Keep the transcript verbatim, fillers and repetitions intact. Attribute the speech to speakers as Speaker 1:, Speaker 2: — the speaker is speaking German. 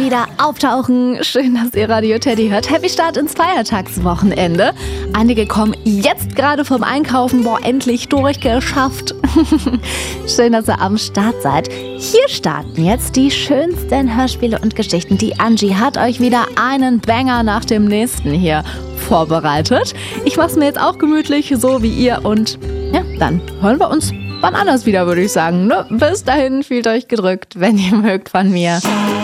Speaker 1: wieder auftauchen. Schön, dass ihr Radio Teddy hört. Happy Start ins Feiertagswochenende. Einige kommen jetzt gerade vom Einkaufen. Boah, endlich durchgeschafft. Schön, dass ihr am Start seid. Hier starten jetzt die schönsten Hörspiele und Geschichten. Die Angie hat euch wieder einen Banger nach dem nächsten hier vorbereitet. Ich mach's mir jetzt auch gemütlich, so wie ihr. Und ja, dann hören wir uns wann anders wieder, würde ich sagen. Ne? Bis dahin, fühlt euch gedrückt, wenn ihr mögt, von mir.